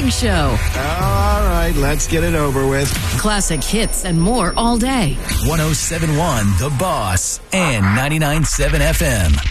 Big Show. All right, let's get it over with. Classic hits and more all day. 107.1 The Boss and 99.7 FM.